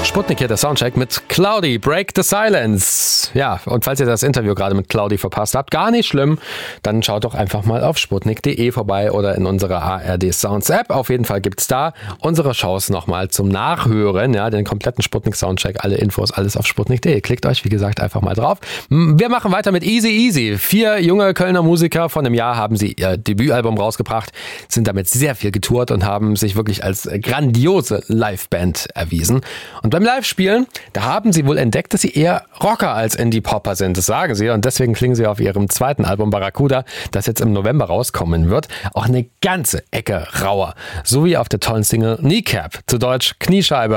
Sputnik hier, der Soundcheck mit Cloudy, Break the Silence. Ja, und falls ihr das Interview gerade mit Cloudy verpasst habt, gar nicht schlimm, dann schaut doch einfach mal auf sputnik.de vorbei oder in unserer ARD Sounds App. Auf jeden Fall gibt's da unsere Shows nochmal zum Nachhören, ja, den kompletten Sputnik Soundcheck, alle Infos, alles auf sputnik.de. Klickt euch, wie gesagt, einfach mal drauf. Wir machen weiter mit Easy Easy. 4 junge Kölner Musiker von einem Jahr haben sie ihr Debütalbum rausgebracht, sind damit sehr viel getourt und haben sich wirklich als grandiose Liveband erwiesen. Und beim Live-Spielen, da haben sie wohl entdeckt, dass sie eher Rocker als Indie-Popper sind. Das sagen sie. Und deswegen klingen sie auf ihrem zweiten Album Barracuda, das jetzt im November rauskommen wird, auch eine ganze Ecke rauer. So wie auf der tollen Single Kneecap, zu Deutsch Kniescheibe.